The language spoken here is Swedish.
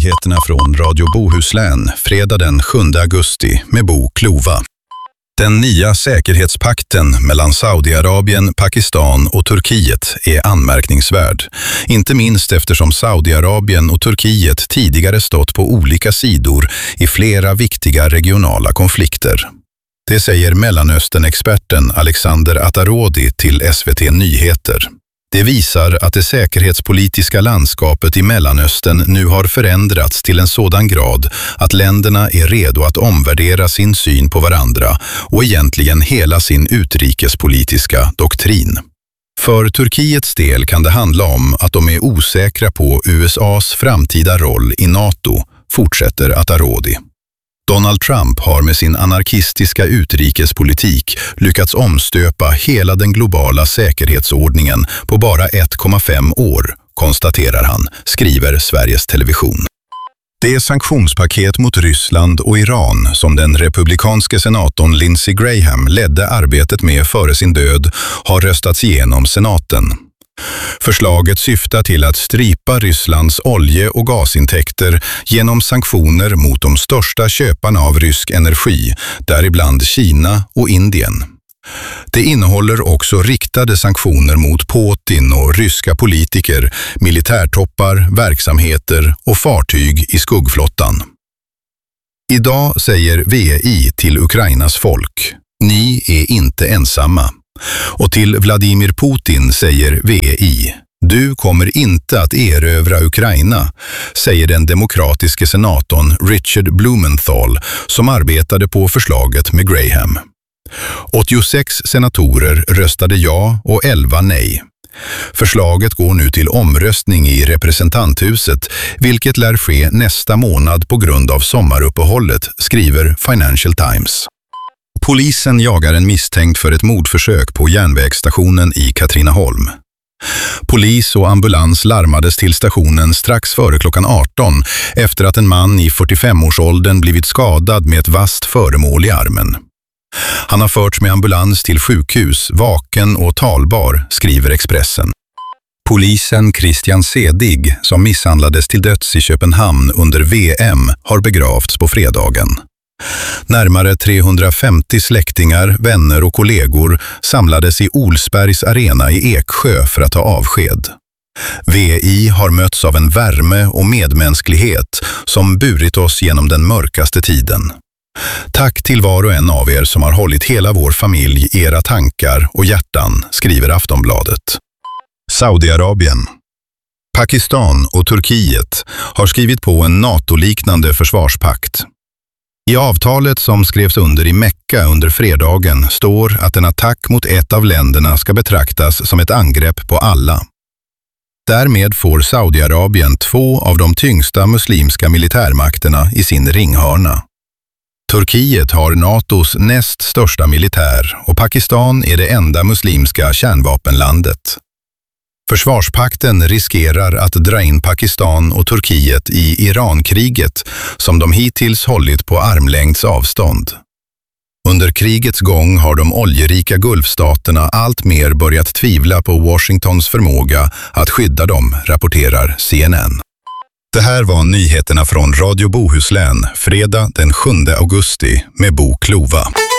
nyheterna från Radio Bohuslän fredag den 7 augusti med Bo Klova. Den nya säkerhetspakten mellan Saudiarabien, Pakistan och Turkiet är anmärkningsvärd. Inte minst eftersom Saudiarabien och Turkiet tidigare stått på olika sidor i flera viktiga regionala konflikter. Det säger Mellanöstern-experten Alexander Atarodi till SVT Nyheter. Det visar att det säkerhetspolitiska landskapet i Mellanöstern nu har förändrats till en sådan grad att länderna är redo att omvärdera sin syn på varandra och egentligen hela sin utrikespolitiska doktrin. För Turkiets del kan det handla om att de är osäkra på USAs framtida roll i NATO, fortsätter Atarodi. Donald Trump har med sin anarkistiska utrikespolitik lyckats omstöpa hela den globala säkerhetsordningen på bara 1,5 år, konstaterar han, skriver Sveriges Television. Det sanktionspaket mot Ryssland och Iran som den republikanske senatorn Lindsey Graham ledde arbetet med före sin död har röstats igenom senaten. Förslaget syftar till att strypa Rysslands olje- och gasintäkter genom sanktioner mot de största köparna av rysk energi, däribland Kina och Indien. Det innehåller också riktade sanktioner mot Putin och ryska politiker, militärtoppar, verksamheter och fartyg i skuggflottan. Idag säger VI till Ukrainas folk: ni är inte ensamma. Och till Vladimir Putin säger VI: du kommer inte att erövra Ukraina, säger den demokratiske senatorn Richard Blumenthal som arbetade på förslaget med Graham. 86 senatorer röstade ja och 11 nej. Förslaget går nu till omröstning i representanthuset, vilket lär ske nästa månad på grund av sommaruppehållet, skriver Financial Times. Polisen jagar en misstänkt för ett mordförsök på järnvägsstationen i Katrineholm. Polis och ambulans larmades till stationen strax före klockan 18 efter att en man i 45-årsåldern blivit skadad med ett vasst föremål i armen. Han har förts med ambulans till sjukhus, vaken och talbar, skriver Expressen. Polisen Christian Sedig, som misshandlades till döds i Köpenhamn under VM, har begravts på fredagen. Närmare 350 släktingar, vänner och kollegor samlades i Olsbergs arena i Eksjö för att ta avsked. VI har mötts av en värme och medmänsklighet som burit oss genom den mörkaste tiden. Tack till var och en av er som har hållit hela vår familj i era tankar och hjärtan, skriver Aftonbladet. Saudiarabien. Pakistan och Turkiet har skrivit på en NATO-liknande försvarspakt. I avtalet som skrevs under i Mekka under fredagen står att en attack mot ett av länderna ska betraktas som ett angrepp på alla. Därmed får Saudiarabien 2 av de tyngsta muslimska militärmakterna i sin ringhörna. Turkiet har NATOs näst största militär och Pakistan är det enda muslimska kärnvapenlandet. Försvarspakten riskerar att dra in Pakistan och Turkiet i Irankriget som de hittills hållit på armlängds avstånd. Under krigets gång har de oljerika gulfstaterna allt mer börjat tvivla på Washingtons förmåga att skydda dem, rapporterar CNN. Det här var nyheterna från Radio Bohuslän fredag den 7 augusti med Bo Klova.